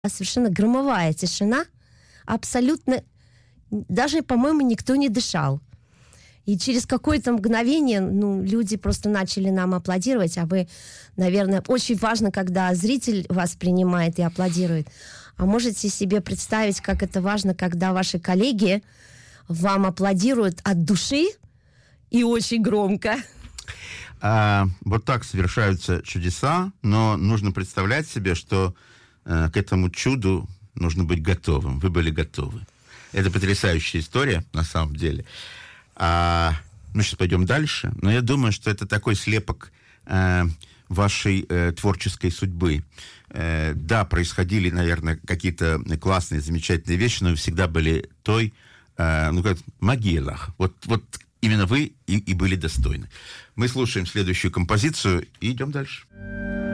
совершенно громовая тишина, абсолютно, даже, по-моему, никто не дышал. И через какое-то мгновение, люди просто начали нам аплодировать, а вы, наверное, очень важно, когда зритель вас принимает и аплодирует. А можете себе представить, как это важно, когда ваши коллеги вам аплодируют от души и очень громко. Вот так совершаются чудеса, но нужно представлять себе, что к этому чуду нужно быть готовым. Вы были готовы. Это потрясающая история, на самом деле. Мы сейчас пойдем дальше, но я думаю, что это такой слепок вашей творческой судьбы. Да, происходили, наверное, какие-то классные, замечательные вещи, но вы всегда были той, как могилах. Вот именно вы и были достойны. Мы слушаем следующую композицию и идем дальше.